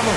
Bravo!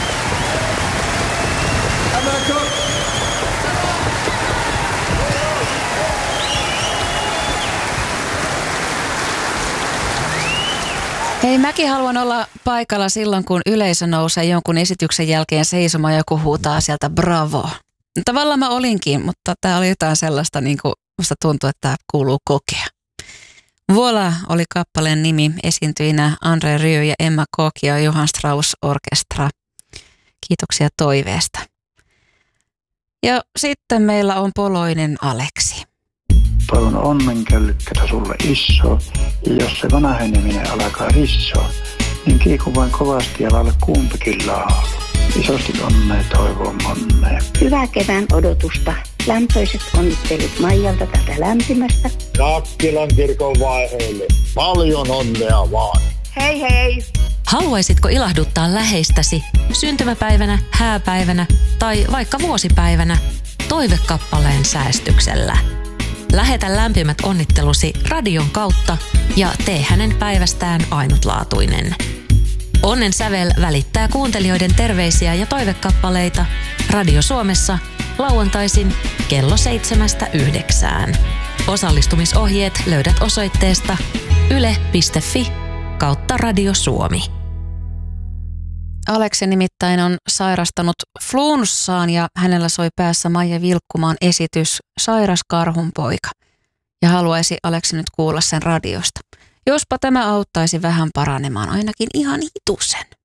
Hei, mäkin haluan olla paikalla silloin, kun yleisö nousee jonkun esityksen jälkeen seisomaan ja joku huutaa sieltä bravo. Tavallaan mä olinkin, mutta tää oli jotain sellaista, niin kuin musta tuntuu, että tää kuuluu kokea. Voila oli kappaleen nimi, esiintyinä Andre Rieu ja Emma Koch ja Johann Strauss Orkestra. Kiitoksia toiveesta. Ja sitten meillä on Poloinen Aleksi. Toivon onnenkällykkätä sulle iso, ja jos se vanheneminen alkaa rissoa, niin kiiku vain kovasti ja laula kumpikin laulu. Isosti onnea toivon monnea. Hyvää kevään odotusta. Lämpöiset onnittelut Maijalta tätä lämpimästä. Nakkilan kirkon vaiheelle. Paljon onnea vaan. Hei hei! Haluaisitko ilahduttaa läheistäsi syntymäpäivänä, hääpäivänä tai vaikka vuosipäivänä toivekappaleen säästyksellä? Lähetä lämpimät onnittelusi radion kautta ja tee hänen päivästään ainutlaatuinen. Onnen sävel välittää kuuntelijoiden terveisiä ja toivekappaleita Radio Suomessa lauantaisin kello 7–9. Osallistumisohjeet löydät osoitteesta yle.fi/Radio Suomi. Aleksi nimittäin on sairastanut flunssaan ja hänellä soi päässä Maija Vilkkumaan esitys Sairas karhunpoika. Ja haluaisi Aleksi nyt kuulla sen radiosta. Jospa tämä auttaisi vähän paranemaan ainakin ihan hitusen.